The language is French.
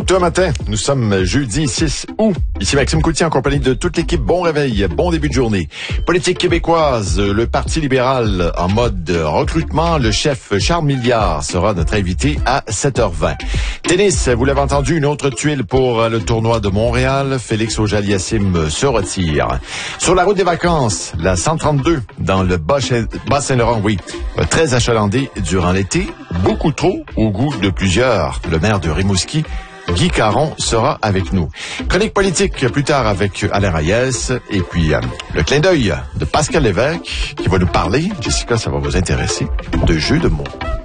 Douteux matin, nous sommes jeudi 6 août. Ici Maxime Coutier en compagnie de toute l'équipe. Bon réveil, bon début de journée. Politique québécoise, le Parti libéral en mode recrutement. Le chef Charles Milliard sera notre invité à 7h20. Tennis, vous l'avez entendu, une autre tuile pour le tournoi de Montréal. Félix Auger-Aliassime se retire. Sur la route des vacances, la 132 dans le Bas-Saint-Laurent, oui, très achalandée durant l'été. Beaucoup trop au goût de plusieurs. Le maire de Rimouski, Guy Caron, sera avec nous. Chronique politique plus tard avec Alain Reyes. Et puis, le clin d'œil de Pascal Lévesque qui va nous parler, Jessica, ça va vous intéresser, de jeux de mots.